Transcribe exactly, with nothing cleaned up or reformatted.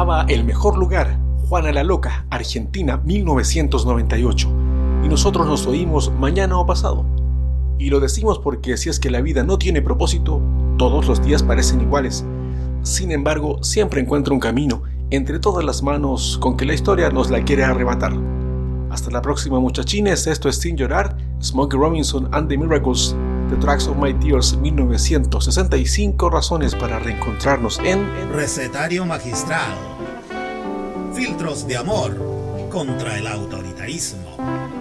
llamaba El Mejor Lugar, Juana la Loca, Argentina, mil novecientos noventa y ocho. Y nosotros nos oímos mañana o pasado. Y lo decimos porque si es que la vida no tiene propósito, todos los días parecen iguales. Sin embargo, siempre encuentra un camino entre todas las manos con que la historia nos la quiere arrebatar. Hasta la próxima, muchachines. Esto es Sin Llorar, Smokey Robinson and the Miracles, The Tracks of My Tears, mil novecientos sesenta y cinco razones para reencontrarnos en... Recetario magistral. Filtros de amor contra el autoritarismo.